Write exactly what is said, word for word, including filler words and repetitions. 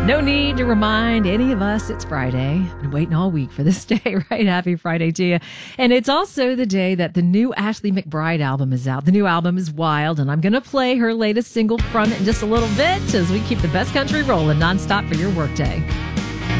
No need to remind any of us it's Friday. I've been waiting all week for this day, right? Happy Friday to you. And it's also the day that the new Ashley McBryde album is out. The new album is Wild, and I'm going to play her latest single from it in just a little bit as we keep the best country rolling nonstop for your workday.